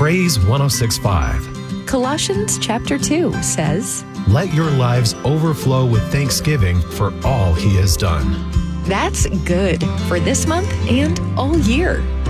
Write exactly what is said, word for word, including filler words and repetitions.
Praise one oh six point five. Colossians chapter two says, Let your lives overflow with thanksgiving for all he has done. That's good for this month and all year.